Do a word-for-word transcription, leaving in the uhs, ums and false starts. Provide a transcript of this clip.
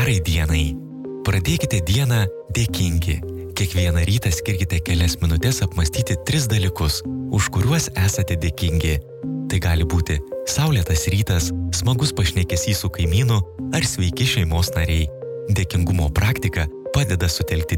gerai dienai. Pradėkite dieną dėkingi. Kiekvieną rytą skirkite kelias minutės apmastyti tris dalykus, už kuriuos esate dėkingi. Tai gali būti saulėtas rytas, smagus pašnekesys su kaimynu ar sveiki šeimos nariai. Dėkingumo praktika padeda sutelkti